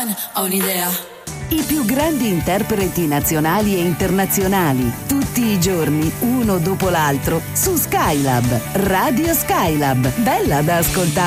ho un'idea. I più grandi interpreti nazionali e internazionali, tutti i giorni, uno dopo l'altro, su Skylab, Radio Skylab. Bella da ascoltare.